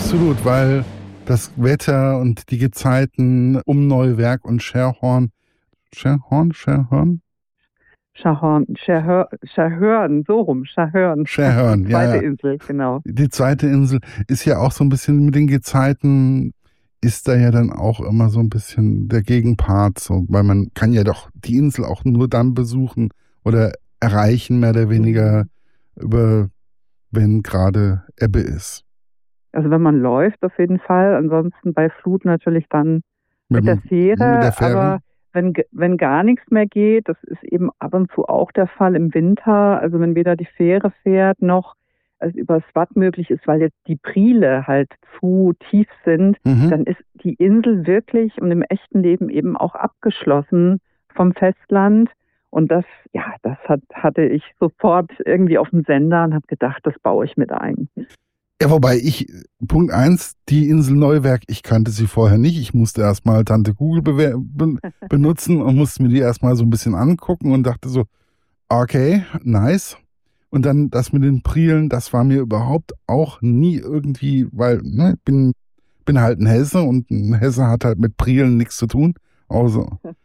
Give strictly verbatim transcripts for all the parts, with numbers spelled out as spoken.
absolut, weil das Wetter und die Gezeiten um Neuwerk und Scherhorn, Scherhorn, Scherhorn? Schahorn, Scherhör, Scherhörn, so rum, Scherhörn. Scherhörn, Die ja, zweite ja. Insel, genau. Die zweite Insel ist ja auch so ein bisschen mit den Gezeiten, ist da ja dann auch immer so ein bisschen der Gegenpart, so, weil man kann ja doch die Insel auch nur dann besuchen oder erreichen, mehr oder weniger, über, wenn gerade Ebbe ist. Also wenn man läuft, auf jeden Fall. Ansonsten bei Flut natürlich dann mit, Mit, der dem- Fähre. mit der Fähre? Aber wenn, ge- wenn gar nichts mehr geht, das ist eben ab und zu auch der Fall im Winter. Also wenn weder die Fähre fährt noch es übers Watt möglich ist, weil jetzt die Priele halt zu tief sind, Mhm. dann ist die Insel wirklich und im echten Leben eben auch abgeschlossen vom Festland. Und das, ja, das hat, hatte ich sofort irgendwie auf dem Sender und habe gedacht, das baue ich mit ein. Ja, wobei ich, Punkt eins, die Insel Neuwerk, ich kannte sie vorher nicht. Ich musste erstmal Tante Google bewer- ben- benutzen und musste mir die erstmal so ein bisschen angucken und dachte so, okay, nice. Und dann das mit den Prielen, das war mir überhaupt auch nie irgendwie, weil, ne, ich bin, bin halt ein Hesse und ein Hesse hat halt mit Prielen nichts zu tun. Also,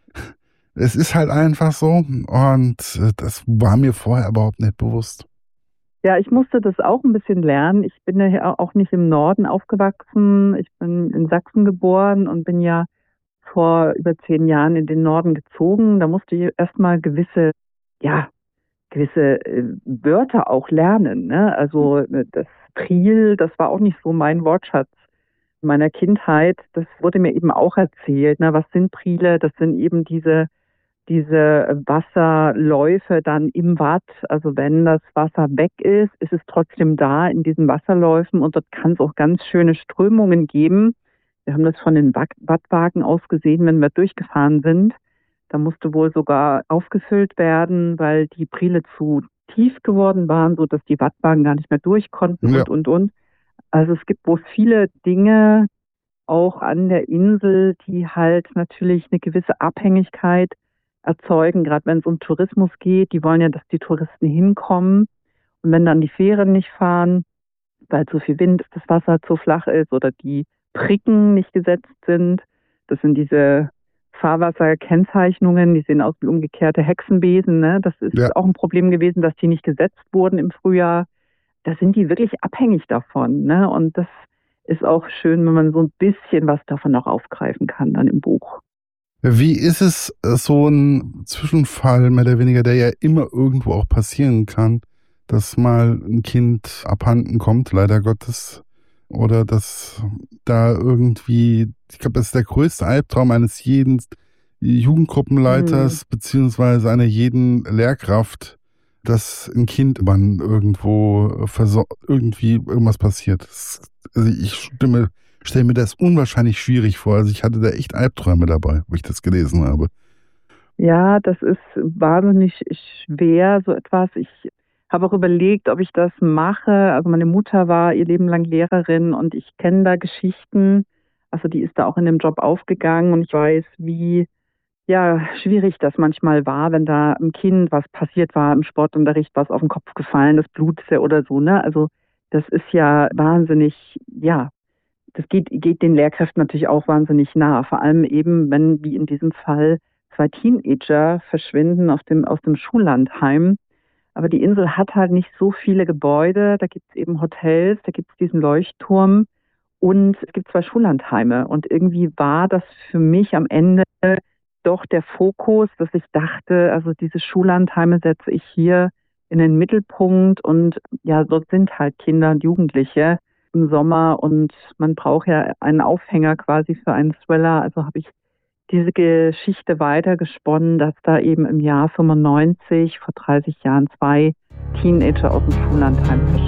es ist halt einfach so und äh, das war mir vorher überhaupt nicht bewusst. Ja, ich musste das auch ein bisschen lernen. Ich bin ja auch nicht im Norden aufgewachsen. Ich bin in Sachsen geboren und bin ja vor über zehn Jahren in den Norden gezogen. Da musste ich erstmal gewisse, ja, gewisse äh, Wörter auch lernen. Ne? Also äh, das Priel, das war auch nicht so mein Wortschatz meiner Kindheit. Das wurde mir eben auch erzählt. Ne? Was sind Priele? Das sind eben diese diese Wasserläufe dann im Watt, also wenn das Wasser weg ist, ist es trotzdem da in diesen Wasserläufen und dort kann es auch ganz schöne Strömungen geben. Wir haben das von den Watt- Wattwagen aus gesehen, wenn wir durchgefahren sind. Da musste wohl sogar aufgefüllt werden, weil die Priele zu tief geworden waren, sodass die Wattwagen gar nicht mehr durch konnten Ja. und, und, und. Also es gibt wohl viele Dinge auch an der Insel, die halt natürlich eine gewisse Abhängigkeit erzeugen, gerade wenn es um Tourismus geht. Die wollen ja, dass die Touristen hinkommen. Und wenn dann die Fähren nicht fahren, weil zu viel Wind ist, das Wasser zu flach ist oder die Pricken nicht gesetzt sind, das sind diese Fahrwasserkennzeichnungen, die sehen aus wie umgekehrte Hexenbesen. Ne? Das ist Ja. auch ein Problem gewesen, dass die nicht gesetzt wurden im Frühjahr. Da sind die wirklich abhängig davon. Ne? Und das ist auch schön, wenn man so ein bisschen was davon noch aufgreifen kann dann im Buch. Wie ist es, äh, so ein Zwischenfall, mehr oder weniger, der ja immer irgendwo auch passieren kann, dass mal ein Kind abhanden kommt, leider Gottes, oder dass da irgendwie, ich glaube, das ist der größte Albtraum eines jeden Jugendgruppenleiters, beziehungsweise einer jeden Lehrkraft, dass ein Kind man irgendwo versor- irgendwie irgendwas passiert. Das, also ich stimme, stelle mir das unwahrscheinlich schwierig vor. Also ich hatte da echt Albträume dabei, wo ich das gelesen habe. Ja, das ist wahnsinnig schwer, so etwas. Ich habe auch überlegt, ob ich das mache. Also meine Mutter war ihr Leben lang Lehrerin und ich kenne da Geschichten. Also die ist da auch in dem Job aufgegangen und ich weiß, wie ja, schwierig das manchmal war, wenn da einem Kind was passiert war im Sportunterricht, was auf den Kopf gefallen, das blutete oder so, ne? Also das ist ja wahnsinnig, ja, das geht, geht den Lehrkräften natürlich auch wahnsinnig nah. Vor allem eben, wenn, wie in diesem Fall, zwei Teenager verschwinden auf dem, aus dem Schullandheim. Aber die Insel hat halt nicht so viele Gebäude. Da gibt es eben Hotels, da gibt es diesen Leuchtturm und es gibt zwei Schullandheime. Und irgendwie war das für mich am Ende doch der Fokus, dass ich dachte, also diese Schullandheime setze ich hier in den Mittelpunkt und ja, dort sind halt Kinder und Jugendliche im Sommer und man braucht ja einen Aufhänger quasi für einen Thriller. Also habe ich diese Geschichte weitergesponnen, dass da eben im Jahr fünfundneunzig, vor dreißig Jahren, zwei Teenager aus dem Schullandheim verschwinden.